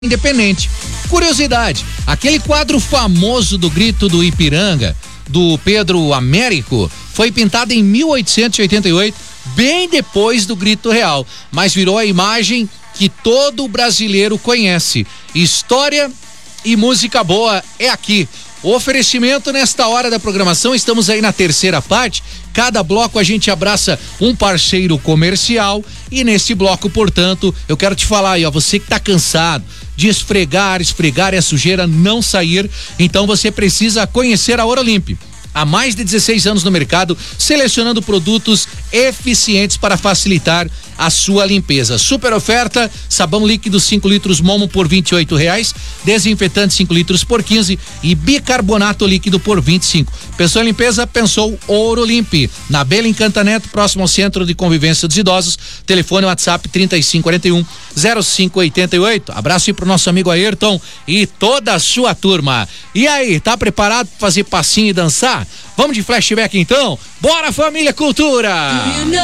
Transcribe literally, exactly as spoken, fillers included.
Independente. Curiosidade, aquele quadro famoso do Grito do Ipiranga, do Pedro Américo, foi pintado em mil oitocentos e oitenta e oito, bem depois do Grito Real, mas virou a imagem que todo brasileiro conhece. História e música boa é aqui. O oferecimento nesta hora da programação, estamos aí na terceira parte. Cada bloco a gente abraça um parceiro comercial e nesse bloco, portanto, eu quero te falar aí, ó, você que tá cansado de esfregar, esfregar e a sujeira não sair, então você precisa conhecer a Orolimp. Há mais de dezesseis anos no mercado, selecionando produtos eficientes para facilitar a sua limpeza. Super oferta: sabão líquido cinco litros Momo por vinte e oito reais, desinfetante cinco litros por quinze e bicarbonato líquido por vinte e cinco. Pensou em limpeza? Pensou Orolimp. Na Bela Encanta Neto, próximo ao Centro de Convivência dos Idosos. Telefone WhatsApp trinta e cinco quarenta e um zero cinco oitenta e oito. Abraço aí pro nosso amigo Ayrton e toda a sua turma. E aí, tá preparado para fazer passinho e dançar? Vamos de flashback então? Bora, família Cultura!